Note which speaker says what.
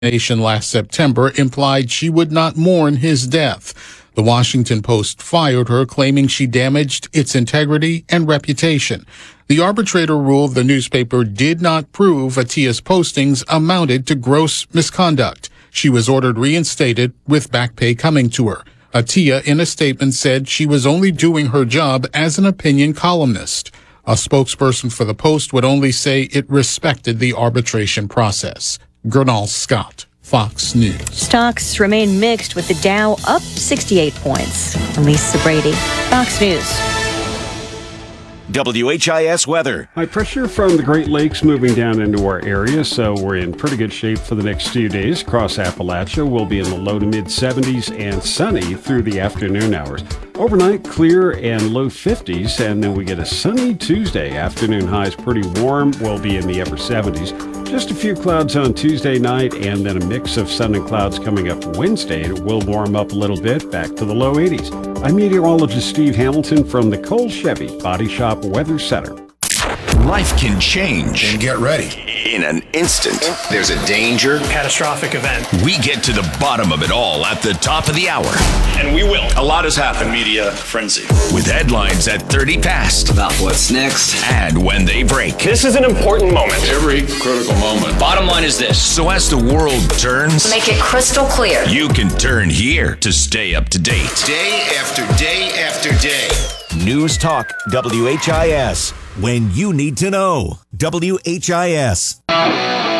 Speaker 1: Nation last September implied she would not mourn his death. The Washington Post fired her, claiming she damaged its integrity and reputation. The arbitrator ruled the newspaper did not prove Atiya's postings amounted to gross misconduct. She was ordered reinstated with back pay coming to her. Atiya, in a statement, said she was only doing her job as an opinion columnist. A spokesperson for the Post would only say it respected the arbitration process. Gernal Scott, Fox News.
Speaker 2: Stocks remain mixed with the Dow up 68 points. Lisa Brady, Fox News.
Speaker 3: WHIS weather.
Speaker 4: High pressure from the Great Lakes moving down into our area, so we're in pretty good shape for the next few days. Across Appalachia, we'll be in the low to mid 70s and sunny through the afternoon hours. Overnight, clear and low 50s, and then we get a sunny Tuesday. Afternoon highs pretty warm. We'll be in the upper 70s. Just a few clouds on Tuesday night, and then a mix of sun and clouds coming up Wednesday. It will warm up a little bit, back to the low 80s. I'm meteorologist Steve Hamilton from the Cole Chevy Body Shop Weather Center.
Speaker 3: Life can change.
Speaker 5: And get ready.
Speaker 3: In an instant.
Speaker 5: There's a danger.
Speaker 6: Catastrophic event.
Speaker 3: We get to the bottom of it all at the top of the hour.
Speaker 6: And we will.
Speaker 7: A lot has happened. Media frenzy.
Speaker 3: With headlines at 30 past.
Speaker 8: About what's next.
Speaker 3: And when they break.
Speaker 6: This is an important moment.
Speaker 7: Every critical moment.
Speaker 8: Bottom line is this.
Speaker 3: So as the world turns.
Speaker 9: Make it crystal clear.
Speaker 3: You can turn here to stay up to date.
Speaker 5: Day after day after day.
Speaker 10: News Talk WHIS. When you need to know. WHIS.